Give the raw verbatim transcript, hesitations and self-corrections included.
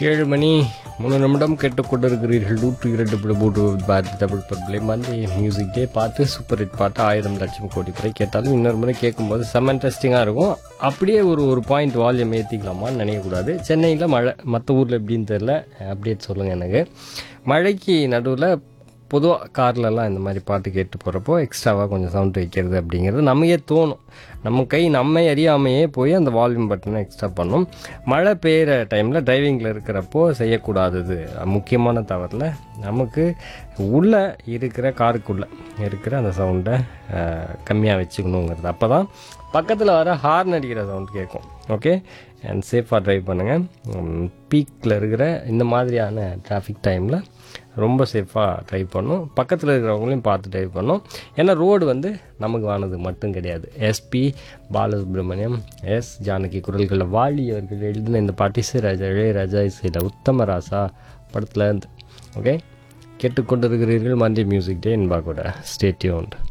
ஏழு மணி மூணு நிமிடம் கேட்டுக்கொண்டிருக்கிறீர்கள். நூற்றி இரண்டு புள்ளி மூன்று பாரதி தமிழ் பண்பலை வந்து மியூசிக் டே பாட்டு சூப்பர் ஹிட் பாட்டு ஆயிரம் லட்சம் கோடி முறை கேட்டாலும் இன்னொரு முறை கேட்கும்போது செம்ம இன்ட்ரெஸ்டிங்காக இருக்கும். அப்படியே ஒரு ஒரு பாயிண்ட் வால்யூம் ஏற்றிக்கலாமான்னு நினைக்கக்கூடாது. சென்னையில் மழை, மற்ற ஊரில் எப்படின்னு தெரில, அப்டேட் சொல்லுங்கள் எனக்கு. மழைக்கு நடுவில் பொதுவாக கார்லலாம் இந்த மாதிரி பாட்டு கேட்டு போகிறப்போ எக்ஸ்ட்ராவாக கொஞ்சம் சவுண்ட் வைக்கிறது அப்படிங்கிறது நமக்கே தோணும். நம்ம கை நம்ம அறியாமையே போய் அந்த வால்யூம் பட்டனை எக்ஸ்ட்ரா பண்ணும். மழை பெய்கிற டைமில் டிரைவிங்கில் இருக்கிறப்போ செய்யக்கூடாதது முக்கியமான தவறில் நமக்கு உள்ளே இருக்கிற காருக்குள்ளே இருக்கிற அந்த சவுண்டை கம்மியாக வச்சுக்கணுங்கிறது. அப்போ தான் பக்கத்தில் வர ஹார்ன் அடிக்கிற சவுண்ட் கேட்கும். ஓகே, அண்ட் சேஃபாக ட்ரைவ் பண்ணுங்கள். பீக்கில் இருக்கிற இந்த மாதிரியான டிராஃபிக் டைமில் ரொம்ப சேஃபாக ட்ரைவ் பண்ணணும். பக்கத்தில் இருக்கிறவங்களையும் பார்த்து ட்ரைவ் பண்ணணும். ஏன்னா ரோடு வந்து நமக்கு வானது மட்டும் கிடையாது. எஸ்பி பாலசுப்ரமணியம், எஸ் ஜானகி குரல்களில் வாலி அவர்கள் எழுதின இந்த பாட்டு இசைராஜா இளையராஜா இசையில் உத்தமராசா படத்தில் இருந்து. ஓகே, கேட்டுக்கொண்டிருக்கிறீர்கள் மண்டே மியூசிக் டே என்பா கூட. Stay tuned.